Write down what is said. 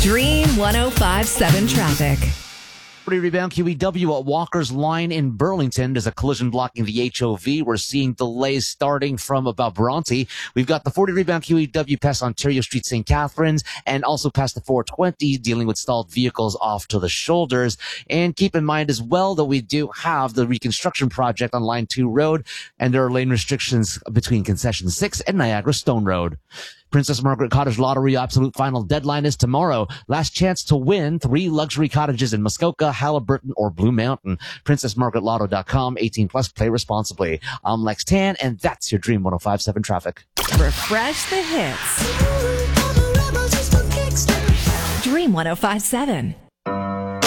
Dream 105.7 traffic. Rebound QEW at Walker's Line in Burlington. There's a collision blocking the HOV. We're seeing delays starting from about Bronte. We've got the 40 rebound QEW past Ontario Street, St. Catharines, and also past the 420 dealing with stalled vehicles off to the shoulders. And keep in mind as well that we do have the reconstruction project on Line 2 Road, and there are lane restrictions between Concession 6 and Niagara Stone Road. Princess Margaret Cottage Lottery absolute final deadline is tomorrow. Last chance to win 3 luxury cottages in Muskoka, Halliburton, or Blue Mountain. PrincessMargaretLotto.com. 18 plus. Play responsibly. I'm Lex Tan, and that's your Dream 105.7 traffic. Refresh the hits. Dream 105.7.